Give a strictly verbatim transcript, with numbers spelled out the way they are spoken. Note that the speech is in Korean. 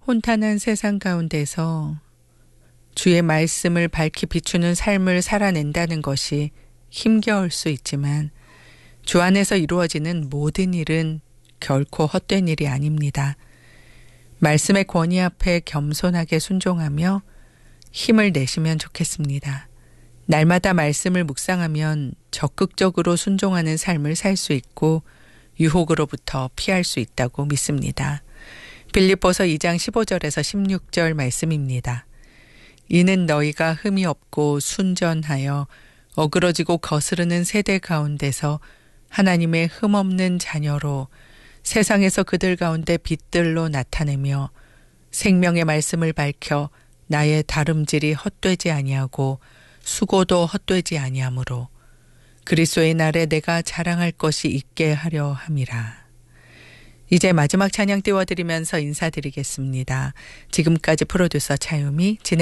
혼탄한 세상 가운데서 주의 말씀을 밝히 비추는 삶을 살아낸다는 것이 힘겨울 수 있지만 주 안에서 이루어지는 모든 일은 결코 헛된 일이 아닙니다. 말씀의 권위 앞에 겸손하게 순종하며 힘을 내시면 좋겠습니다. 날마다 말씀을 묵상하면 적극적으로 순종하는 삶을 살 수 있고 유혹으로부터 피할 수 있다고 믿습니다. 빌립보서 이 장 십오 절에서 십육 절 말씀입니다. 이는 너희가 흠이 없고 순전하여 어그러지고 거스르는 세대 가운데서 하나님의 흠없는 자녀로 세상에서 그들 가운데 빛들로 나타내며 생명의 말씀을 밝혀 나의 다름질이 헛되지 아니하고 수고도 헛되지 아니하므로 그리스도의 날에 내가 자랑할 것이 있게 하려 함이라. 이제 마지막 찬양 띄워드리면서 인사드리겠습니다. 지금까지 프로듀서 차유미 진행